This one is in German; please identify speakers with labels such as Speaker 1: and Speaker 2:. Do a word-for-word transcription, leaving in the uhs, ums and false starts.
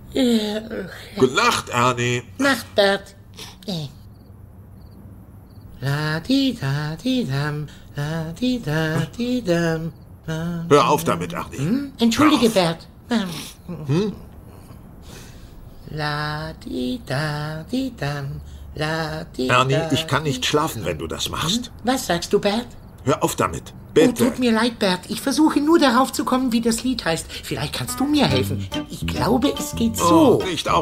Speaker 1: Äh,
Speaker 2: Gute Nacht, Ernie.
Speaker 1: Nacht, Bert. Äh. La di da di dam, la di da di dam. La,
Speaker 2: Hör auf damit, Ernie.
Speaker 1: hm? Entschuldige,
Speaker 2: Hör auf.
Speaker 1: Bert.
Speaker 2: Hm?
Speaker 1: La di da di dam, la di
Speaker 2: Ernie,
Speaker 1: da,
Speaker 2: ich kann nicht
Speaker 1: di-
Speaker 2: schlafen, wenn du das machst.
Speaker 1: Was sagst du, Bert?
Speaker 2: Hör auf damit.
Speaker 1: Oh,
Speaker 2: Bitte.
Speaker 1: tut mir leid, Bert. Ich versuche nur darauf zu kommen, wie das Lied heißt. Vielleicht kannst du mir helfen. Ich glaube, es geht so.
Speaker 2: Oh, nicht auf.